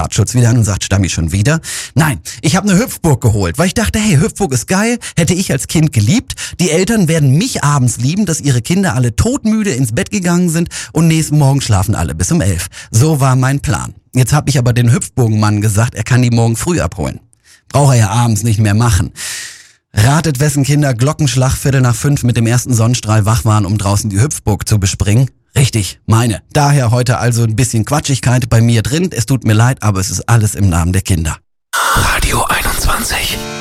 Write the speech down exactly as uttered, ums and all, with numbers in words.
Staatsschutz wieder an und sagt, Stammi schon wieder? Nein, ich habe eine Hüpfburg geholt, weil ich dachte, hey, Hüpfburg ist geil, hätte ich als Kind geliebt. Die Eltern werden mich abends lieben, dass ihre Kinder alle todmüde ins Bett gegangen sind und nächsten Morgen schlafen alle bis um elf. So war mein Plan. Jetzt habe ich aber den Hüpfburgenmann gesagt, er kann die morgen früh abholen. Braucht er ja abends nicht mehr machen. Ratet, wessen Kinder Glockenschlag Viertel nach fünf mit dem ersten Sonnenstrahl wach waren, um draußen die Hüpfburg zu bespringen? Richtig, meine. Daher heute also ein bisschen Quatschigkeit bei mir drin. Es tut mir leid, aber es ist alles im Namen der Kinder. Radio einundzwanzig.